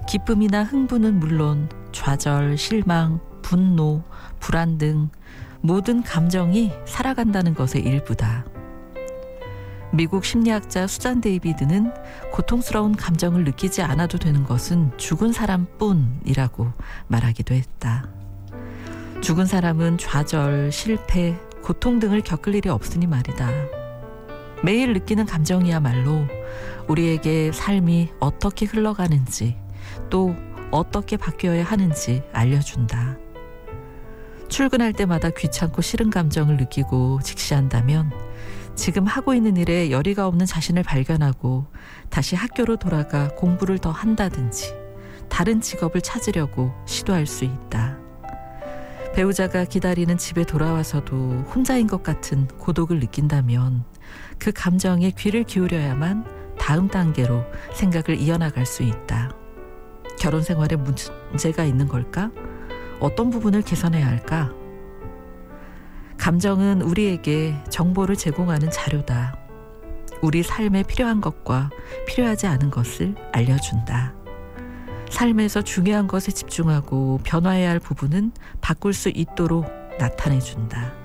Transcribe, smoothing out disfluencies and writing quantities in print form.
기쁨이나 흥분은 물론 좌절, 실망, 분노, 불안 등 모든 감정이 살아간다는 것의 일부다. 미국 심리학자 수잔 데이비드는 고통스러운 감정을 느끼지 않아도 되는 것은 죽은 사람뿐이라고 말하기도 했다. 죽은 사람은 좌절, 실패, 고통 등을 겪을 일이 없으니 말이다. 매일 느끼는 감정이야말로 우리에게 삶이 어떻게 흘러가는지 또 어떻게 바뀌어야 하는지 알려준다. 출근할 때마다 귀찮고 싫은 감정을 느끼고 직시한다면 지금 하고 있는 일에 열의가 없는 자신을 발견하고 다시 학교로 돌아가 공부를 더 한다든지 다른 직업을 찾으려고 시도할 수 있다. 배우자가 기다리는 집에 돌아와서도 혼자인 것 같은 고독을 느낀다면 그 감정에 귀를 기울여야만 다음 단계로 생각을 이어나갈 수 있다. 결혼 생활에 문제가 있는 걸까? 어떤 부분을 개선해야 할까? 감정은 우리에게 정보를 제공하는 자료다. 우리 삶에 필요한 것과 필요하지 않은 것을 알려준다. 삶에서 중요한 것에 집중하고 변화해야 할 부분은 바꿀 수 있도록 나타내준다.